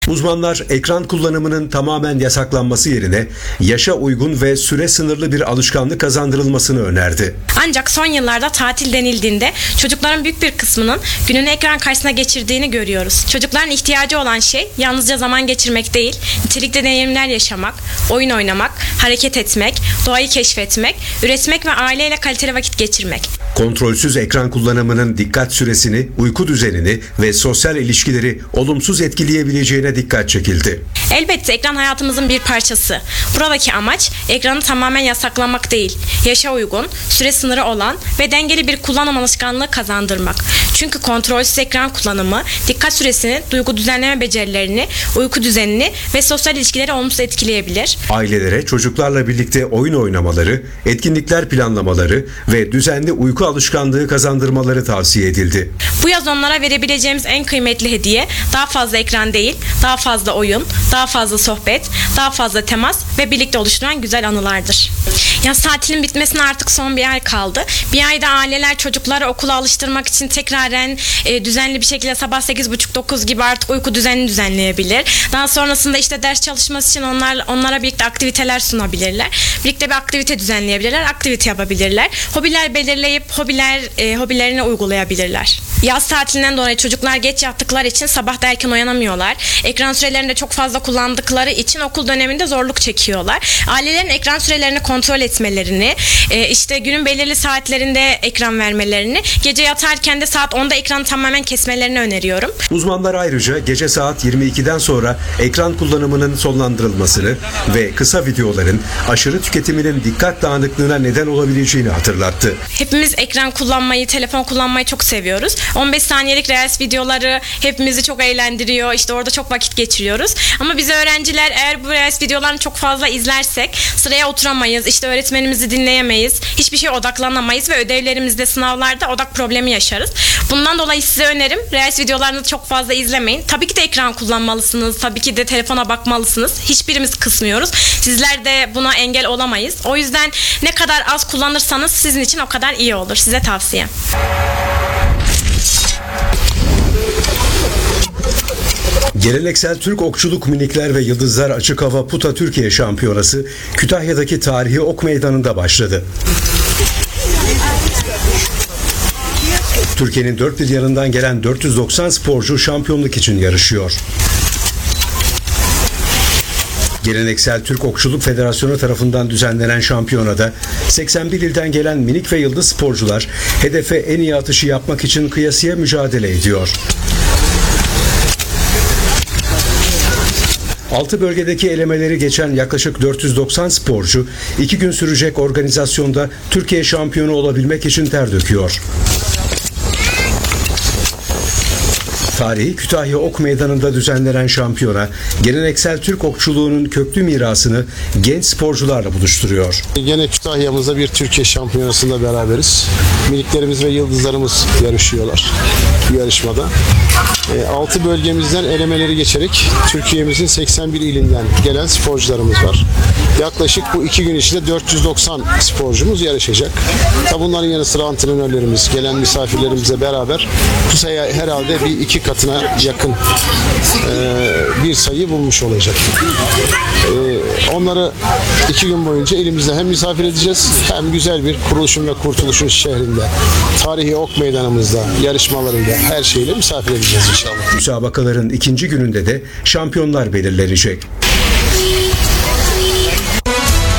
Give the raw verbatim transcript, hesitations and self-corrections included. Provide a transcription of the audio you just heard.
Uzmanlar ekran kullanımının tamamen yasaklanması yerine yaşa uygun ve süre sınırlı bir alışkanlık kazandırılmasını önerdi. Ancak son yıllarda tatil denildiğinde çocukların büyük bir kısmının gününü ekran karşısında geçirdiğini görüyoruz. Çocukların ihtiyacı olan şey yalnızca zaman geçirmek değil, nitelikli deneyimler yaşamak, oyun oynamak, hareket etmek, doğayı keşfetmek, üretmek ve aileyle kaliteli vakit geçirmek. Kontrolsüz ekran kullanımının dikkat süresini, uyku düzenini ve sosyal ilişkileri olumsuz etkileyebileceğine dikkat çekildi. Elbette ekran hayatımızın bir parçası. Buradaki amaç ekranı tamamen yasaklamak değil, yaşa uygun, süre sınırı olan ve dengeli bir kullanım alışkanlığı kazandırmak. Çünkü kontrolsüz ekran kullanımı dikkat süresini, duygu düzenleme becerilerini, uyku düzenini ve sosyal ilişkileri olumsuz etkileyebilir. Ailelere çocuklarla birlikte oyun oynamaları, etkinlikler planlamaları ve düzenli uyku alışkanlığı kazandırmaları tavsiye edildi. Bu yaz onlara verebileceğimiz en kıymetli hediye daha fazla ekran değil, daha fazla oyun, daha fazla sohbet, daha fazla temas ve birlikte oluşturan güzel anılardır. Yaz tatilin bitmesine artık son bir ay kaldı. Bir ayda aileler çocukları okula alıştırmak için tekraren e, düzenli bir şekilde sabah sekiz buçuk dokuz gibi artık uyku düzenini düzenleyebilir. Daha sonrasında işte ders çalışması için onlar onlara birlikte aktiviteler sunabilirler. Birlikte bir aktivite düzenleyebilirler, aktivite yapabilirler. Hobiler belirleyip hobiler e, hobilerini uygulayabilirler. Yaz tatilinden dolayı çocuklar geç yattıkları için sabah da erken uyanamıyorlar. Ekran sürelerini de çok fazla kullandıkları için okul döneminde zorluk çekiyorlar. Ailelerin ekran sürelerini kontrol etmelerini, e, işte günün belirli saatlerinde ekran vermelerini, gece yatarken de saat onda ekranı tamamen kesmelerini öneriyorum. Uzmanlar ayrıca gece saat yirmi ikiden sonra ekran kullanımının sonlandırılmasını ve kısa videoların aşırı tüketiminin dikkat dağınıklığına neden olabileceğini hatırlattı. Hepimiz ekran kullanmayı, telefon kullanmayı çok seviyoruz. on beş saniyelik Reels videoları hepimizi çok eğlendiriyor. İşte orada çok vakit geçiriyoruz. Ama biz öğrenciler eğer bu Reels videolarını çok fazla izlersek sıraya oturamayız. İşte öğretmenimizi dinleyemeyiz. Hiçbir şeye odaklanamayız ve ödevlerimizde, sınavlarda odak problemi yaşarız. Bundan dolayı size önerim Reels videolarını çok fazla izlemeyin. Tabii ki de ekran kullanmalısınız. Tabii ki de telefona bakmalısınız. Hiçbirimiz kısmıyoruz. Sizler de buna engel olamayız. O yüzden ne kadar az kullanırsanız sizin için o kadar iyi olur. Size tavsiye. Geleneksel Türk Okçuluk Minikler ve Yıldızlar Açık Hava Puta Türkiye Şampiyonası Kütahya'daki tarihi ok meydanında başladı. Türkiye'nin dört bir yanından gelen dört yüz doksan sporcu şampiyonluk için yarışıyor. Geleneksel Türk Okçuluk Federasyonu tarafından düzenlenen şampiyonada seksen bir ilden gelen minik ve yıldız sporcular hedefe en iyi atışı yapmak için kıyasıya mücadele ediyor. Altı bölgedeki elemeleri geçen yaklaşık dört yüz doksan sporcu iki gün sürecek organizasyonda Türkiye şampiyonu olabilmek için ter döküyor. Tarihi Kütahya Ok Meydanı'nda düzenlenen şampiyona geleneksel Türk okçuluğunun köklü mirasını genç sporcularla buluşturuyor. Gene Kütahya'mızda bir Türkiye şampiyonasında beraberiz. Miniklerimiz ve yıldızlarımız yarışıyorlar bu yarışmada. altı bölgemizden elemeleri geçerek Türkiye'mizin seksen bir ilinden gelen sporcularımız var. Yaklaşık bu iki gün içinde dört yüz doksan sporcumuz yarışacak. Tabi bunların yanı sıra antrenörlerimiz, gelen misafirlerimizle beraber bu sayı herhalde bir iki katına yakın e, bir sayı bulmuş olacak. E, onları iki gün boyunca elimizde hem misafir edeceğiz hem güzel bir kuruluşun ve kurtuluşun şehrinde, tarihi ok meydanımızda, yarışmalarında her şeyle misafir edeceğiz inşallah. Müsabakaların ikinci gününde de şampiyonlar belirlenecek.